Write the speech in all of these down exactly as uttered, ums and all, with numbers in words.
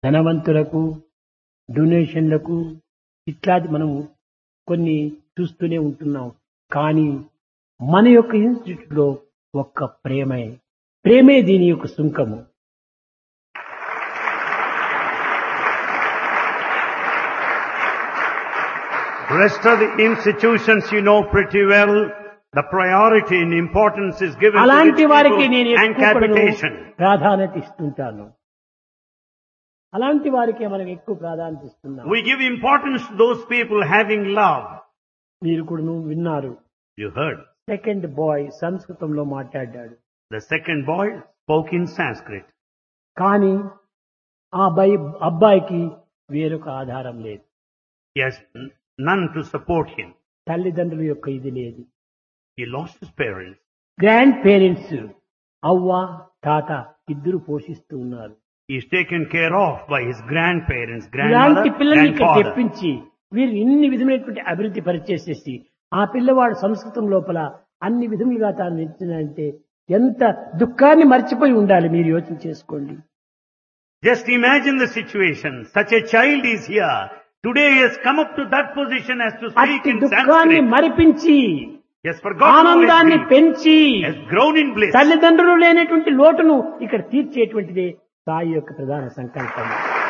ధనవంతులకు డొనేషన్లకు ఇట్లాంటి మనం కొన్ని చూస్తూనే ఉంటున్నాం. కానీ మన యొక్క ఇన్స్టిట్యూట్ లో ఒక్క ప్రేమే ప్రేమే దీని యొక్క సుంకము. Rest of the institutions you know pretty well. The priority and importance is given to అలాంటి rich వారికి people నేను and ఎక్కువ capitation. ప్రాధాన్యత ఇస్తుంటాను. అలాంటి వారికి మనం ఎక్కువ ప్రాధాన్యత ఇస్తున్నాం. We give importance to those people having love. మీరు కూడా నువ్వు విన్నారు. You heard. సెకండ్ బాయ్ సంస్కృతంలో మాట్లాడాడు. The second boy spoke in Sanskrit. కానీ ఆ అబ్బాయి అబ్బాయికి వేరొక ఆధారం లేదు. He has none to support him. తల్లిదండ్రుల యొక్క ఇది లేదు. He lost his parents. Grand parents అవ్వ తాత ఇద్దరు పోషిస్తూ ఉన్నారు. He is taken care of by his grandparents, grandmother, ఇలాంటి పిల్లల్ని ఇక్కడ grandfather. తెప్పించి వీరు ఇన్ని విధమైనటువంటి అభివృద్ధి పరిచేసేసి ఆ పిల్లవాడు సంస్కృతం లోపల అన్ని విధములుగా తాను నిలిచినంటే ఎంత దుఃఖాన్ని మర్చిపోయి ఉండాలి. మీరు యోచన చేసుకోండి. Just imagine the situation. Such a child is here. Today he has come up to that position as to speak అట్టి in దుఃఖాన్ని Sanskrit. మరిపించి He has forgotten all his ఆనందాన్ని grief. పెంచి He has grown in bliss. తల్లిదండ్రులు లేనటువంటి లోటును ఇక్కడ తీర్చేటువంటిదే సాయి యొక్క ప్రధాన సంకల్పం.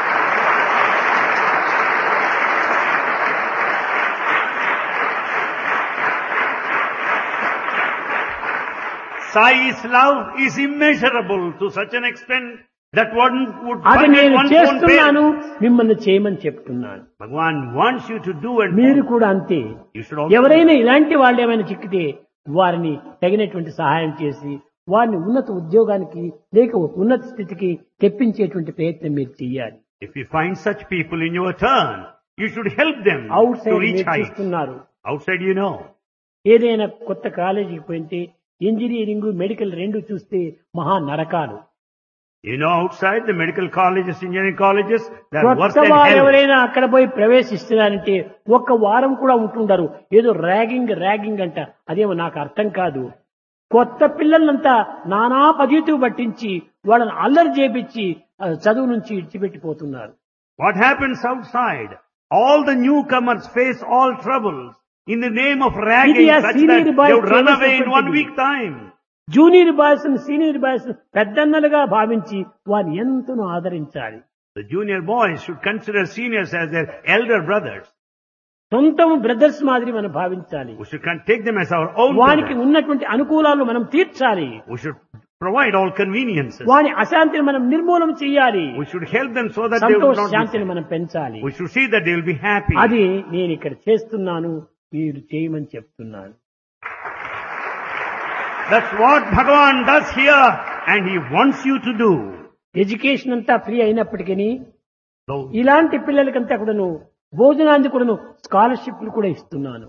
Sai's love is immeasurable to such an extent that one would అది forget నేను one's own చేస్తున్నాను, parents. మిమ్మల్ని చేయమని చెప్తున్నాను. Bhagavan wants you to do and మీరు follow. కూడా అంతే. You should also ఎవరైనా ఇలాంటి వాళ్ళు ఏమైనా చిక్కితే వారిని తగినటువంటి సహాయం చేసి వారిని ఉన్నత ఉద్యోగానికి లేక ఉన్నత స్థితికి తెప్పించేటువంటి ప్రయత్నం మీరు చేయాలి. If you find such people in your turn, you should help them out to side reach మీరు heights. చూస్తున్నారు. Outside you know. ఏదైనా కొత్త కాలేజీకి పోయింటే ఇంజనీరింగ్ మెడికల్ రెండు చూస్తే మహా నరకాలు. You know outside the medical colleges, engineering colleges, they are worse కొత్త than వారు hell. ఎవరైనా అక్కడ పోయి ప్రవేశిస్తున్నారంటే ఒక్క వారం కూడా ఉంటుండరు. ఏదో ర్యాగింగ్ ర్యాగింగ్ అంట. అదేమో నాకు అర్థం కాదు. కొత్త పిల్లలంతా నానా పద్ధతి పట్టించి వాళ్ళని అల్లరి చేపించి ఆ, చదువు నుంచి ఇడిచిపెట్టిపోతున్నారు. What happens outside? All the newcomers face all troubles in the name of ragging ఇది ఆ such senior that boys they would run famous away in one అయిపోయింది. week time. Junior boys senior boys పెద్దన్నలుగా భావించి వారిని ఎంతనో ఆదరించాలి. The junior boys should consider seniors as their elder brothers. సొంతం brothers మాదిరి మనం భావించాలి. We should con- take them as our own వానికి brothers. ఉన్నటువంటి అనుకూలాలు మనం తీర్చాలి. We should provide all conveniences. వాని అశాంతిని మనం నిర్మూలన చేయాలి. We should help them so that they will సంతోష not be శాంతిని sad. మనం పెంచాలి. We should see that they will be happy. అది నేను ఇక్కడ చేస్తున్నాను, మీరు చేయమని చెప్తున్నాను. That's what Bhagavan does here and he wants you to do. Education అంతా ఫ్రీ అయినప్పటికీ So, ఇలాంటి పిల్లలకంతా కూడాను భోజనాన్ని కూడాను స్కాలర్షిప్లు కూడా ఇస్తున్నాను.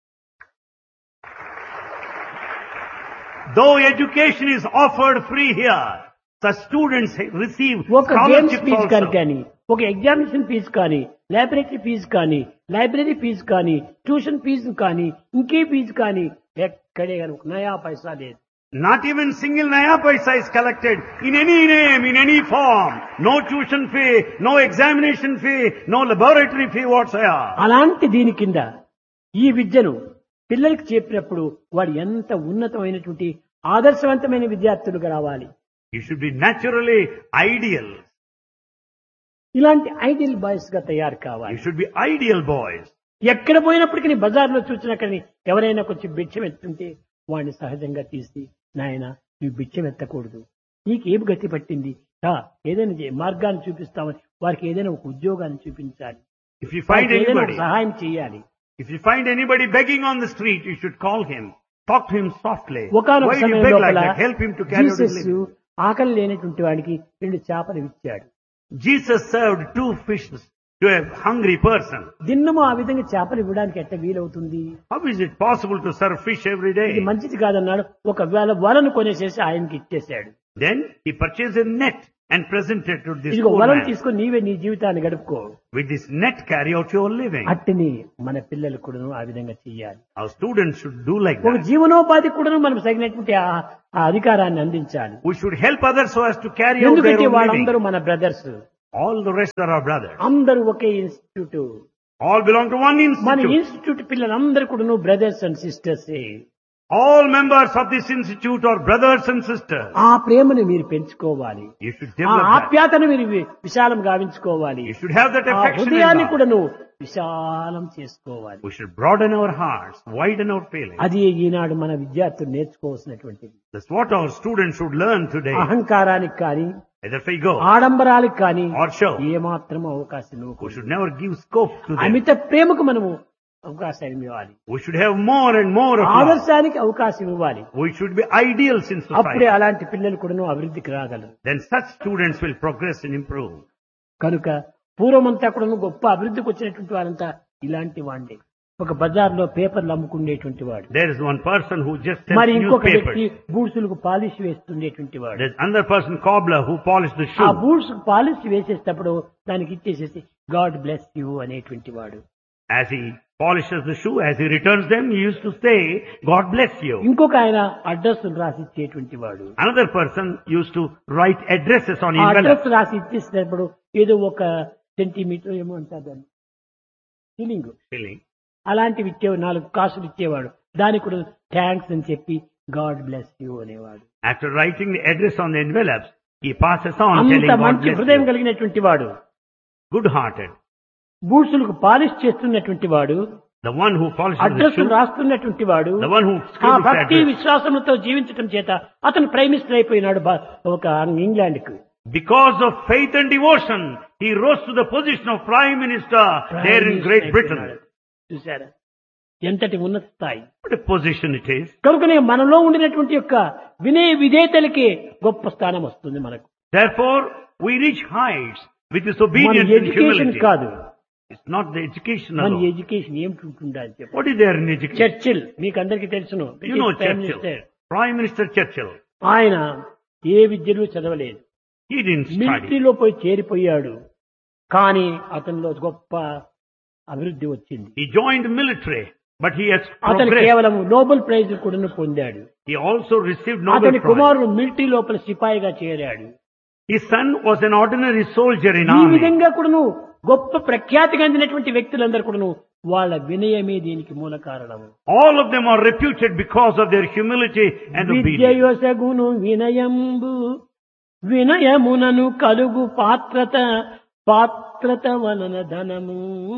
though education is offered free here, the students receive ఒక గేమ్స్ scholarships ఫీజు కానీ also. కానీ ఒక ఎగ్జామినేషన్ ఫీజు కానీ లైబ్రరీ ఫీజు కానీ లైబ్రరీ ఫీజు కానీ ట్యూషన్ ఫీజు కానీ ఇంకే ఫీజు కానీ ఎక్కడే కానీ ఒక నయా పైసా లేదు. Not even single naya paisa is collected in any name, in any form. No tuition fee, no examination fee, no laboratory fee whatsoever. అలాంటి దీని కింద ఈ విద్యను పిల్లలకి చెప్పినప్పుడు వాడు ఎంత ఉన్నతమైనటువంటి ఆదర్శవంతమైన విద్యార్థులుగా రావాలి. You should be naturally ideal. ఇలాంటి ఐడియల్ బాయ్స్ గా తయారు కావాలి. You should be ideal boys. ఎక్కడ పోయినప్పటికీ బజార్లో చూసినా కానీ ఎవరైనా కొంచెం బిచ్చం ఎత్తుంటే వాడిని సహజంగా తీసి నాయన నువ్వు బిచ్చం ఎత్తకూడదు, నీకు ఏమి గతి పట్టింది, రా ఏదైనా చే- మార్గాన్ని చూపిస్తామని వారికి ఏదైనా ఒక ఉద్యోగాన్ని చూపించాలి. If you find వారికి ఏదైనా ఒక anybody, సహాయం చేయాలి. if you find anybody begging on the street, you should call him. Talk to him softly. ఒకానొక Why do you సమయం beg like లోపల that? Help him to carry out his Jesus living. ఆకలి లేనటువంటి వాడికి రెండు చేపలు ఇచ్చాడు. Jesus served two fishes to a hungry person. దిన్నము ఆ విధంగా చేపలు ఇవ్వడానికి ఎట్ట వీలవుతుంది? How is it possible to serve fish every ఇది day? మంచిది కాదన్నాడు. ఒకవేళ వలను కొనేసేసి ఆయనకి ఇచ్చేశాడు. Then he purchased a net and presented to this ఇదిగో poor వలను man. తీసుకొని నీవే నీ జీవితాన్ని గడుపుకో. With this net, carry out your living. అట్టిని మన పిల్లలు కూడాను ఆ విధంగా చెయ్యాలి. Our students should do like ఒక that. జీవనోపాధి కూడాను మనం తగినటువంటి ఆ ఆ అధికారాన్ని అందించాలి. We should help others so as to carry out their ఎందుకంటే own living. వాళ్ళందరూ మన brothers. All the rest are our brothers. అందరూ ఒకే institute. All belong to one మన institute. ఇన్స్టిట్యూట్ పిల్లలందరూ కూడా brothers and sisters. All members of this institute are brothers and sisters. ఆ ప్రేమను మీరు పెంచుకోవాలి. You should ఆ develop that. ఆప్యాతను మీరు వి- విశాలం గావించుకోవాలి. You should have that ఆ affection in హృదయాన్ని God. కూడాను విశాలం చేసుకోవాలి. We should broaden our hearts, widen our feelings. అది ఈనాడు మన విద్యార్థులు నేర్చుకోవాల్సినటువంటిది. That's what our students should learn today. అహంకారానికి కానీ Either for ego ఆడంబరాలకు కానీ or show. ఏమాత్రం అవకాశం We ఇవ్వకూడదు. should never give scope to them. అమిత ప్రేమకు మనము అవకాశం ఇవ్వాలి. We should have more and more of love. ఆదర్శానికి అవకాశం ఇవ్వాలి. We should be ideals in అప్పుడే society. అలాంటి పిల్లలు కూడాను అభివృద్ధికి రాగలరు. Then such students will progress and improve. కనుక పూర్వమంతా కూడాను గొప్ప అభివృద్ధికి వచ్చినటువంటి వారంతా ఇలాంటి వాడే. ఒక బజార్లో పేపర్లు అమ్ముకునేటువంటి వాడు, There is one person who just మరి sells ఇంకొక వ్యక్తి newspapers. బూట్సులకు పాలిష్ వేస్తుండేటువంటి వాడు. There's another person, cobbler, who polished the ఆ shoe. బూట్స్ పాలిష్ వేసేటప్పుడు దానికి ఇచ్చేసేసి గాడ్ బ్లెస్ యూ అనేటువంటి వాడు. As he polishes the shoe, as he returns them, he used to say, God bless you. ఇంకొక ఆయన address రాసి ఇచ్చేటువంటి వాడు. Another person used to write addresses on ఆ envelopes. అడ్రస్ రాసి ఇచ్చేసినప్పుడు ఏదో ఒక సెంటీమీటర్ ఏమో అంటారు దాన్ని, ఫీలింగ్ Silly. అలాంటివి ఇచ్చేవాడు. నాలుగు కాసులు ఇచ్చేవాడు. దానికి కూడా థ్యాంక్స్ అని చెప్పి గాడ్ బ్లెస్ యూ అనేవాడు. After writing the address on the envelopes, he passes on telling అంత God మంచి bless హృదయం you. కలిగినటువంటి వాడు. Good-hearted. బూట్సులకు పాలిష్ చేస్తున్నటువంటి వాడు, The one who polishes the address shoe. రాస్తున్నటువంటి వాడు, The one who ఆ scribbles the భక్తి address. విశ్వాసంతో జీవించటం చేత అతను ప్రైమ్ మినిస్టర్ అయిపోయినాడు బా- ఒక ఇంగ్లాండ్ కు. Because of faith and devotion, he rose to the position of Prime Minister there in Great Britain. చూసారా ఎంతటి ఉన్నత స్థాయి. What a position it is. కనుకనే మనలో ఉండినటువంటి యొక్క వినయ విధేయతలకే గొప్ప స్థానం వస్తుంది మనకు. Therefore, we reach heights with this మన obedience and ఎడ్యుకేషన్ humility. కాదు, It's not the education మన alone. ఎడ్యుకేషన్ ఏమిటి ఉంటుందా అని చెప్పి. What is there in education? Churchill మీకు అందరికీ తెలుసును, You know prime Churchill. Minister. Prime Minister Churchill. ఆయన ఏ విద్యలు చదవలేదు, He didn't study. మిలిటరీలో పోయి చేరిపోయాడు. కానీ అతనిలో గొప్ప అభివృద్ధి వచ్చింది. He joined the military, but he has అతను progressed. కేవలం నోబెల్ ప్రైజ్ కూడా పొందాడు. He also received Nobel అతని Prize. కుమారుడు మిలిటరీ లోపల సిపాయిగా చేరాడు. His son was an ordinary soldier in ఈ army. విధంగా కూడాను గొప్ప ప్రఖ్యాతి చెందినటువంటి వ్యక్తులందరూ కూడాను వాళ్ళ వినయమే దీనికి మూల కారణము. All of them are reputed because of their humility and obedience. విద్యయొసగును వినయంబు వినయమునను కలుగు పాత్రత పాత్రత వలన ధనము.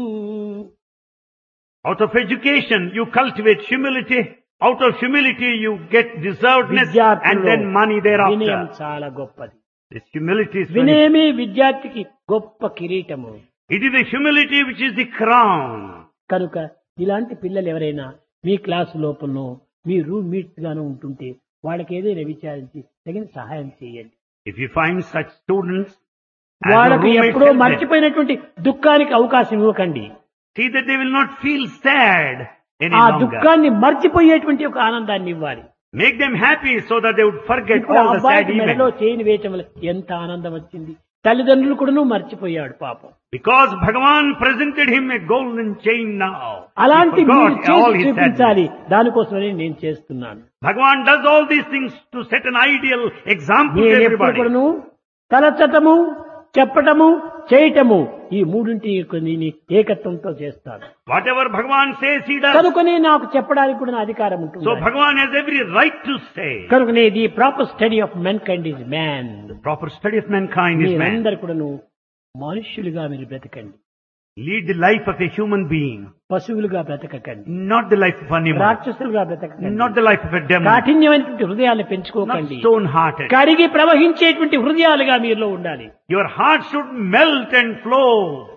Out of education, you cultivate humility. Out of humility, you get deservedness and విద్యార్థుల్లో then money వినయం thereafter. చాలా గొప్పది. This humility is very, వినయమే విద్యార్థికి గొప్ప కిరీటము. it is the humility which is the crown. కనుక ఇలాంటి పిల్లలు ఎవరైనా మీ క్లాసు లోపలనో మీ రూమ్ మీట్స్ గానో ఉంటుంటే వాళ్ళకి ఏదైనా విచారించి తగిన సహాయం చేయండి. If you find such students, as your వాళ్ళకి roommates, ఎప్పుడో help them. మర్చిపోయినటువంటి దుఃఖానికి అవకాశం ఇవ్వకండి. See that they will not feel sad any ఆ longer. దుఃఖాన్ని మర్చిపోయేటువంటి ఒక ఆనందాన్ని ఇవ్వాలి. Make them happy so that they would forget ఇప్పుడు all the sad అబ్బాయికి మెడలో events. చేయని వేయటం వల్ల ఎంత ఆనందం వచ్చింది. తల్లిదండ్రులు కూడా మర్చిపోయాడు పాపం. Because Bhagavan presented him a golden chain now. అలాంటి He మీరు forgot all చేసి his sadness. చూపించాలి. దానికోసమని నేను చేస్తున్నాను. Bhagavan does all these things to set an ideal example to నేను ఎప్పుడు everybody. కూడాను తలచటము, చెప్పటము, చేయటము ఈ మూడింటి కొన్ని ఏకత్వంతో చేస్తాను. Whatever Bhagavan says, he does. కనుకనే నాకు చెప్పడానికి కూడా నా అధికారం ఉంటుంది. So Bhagavan has every right to say. కనుకనే the proper study of men kind is man. The proper study of mankind is man. మీరందరూ కూడాను మనుష్యులుగా మీరు బ్రతకండి. Lead the life of a human being, పశువులుగా బ్రతకకండి. not the life of an animal, రాక్షసులుగా బ్రతకకండి. not the life of a demon, కాఠిన్యమైనటువంటి హృదయాన్ని not పెంచుకోకండి. stone-hearted. కరిగి ప్రవహించేటువంటి హృదయాలుగా మీలో ఉండాలి. Your heart should melt and flow.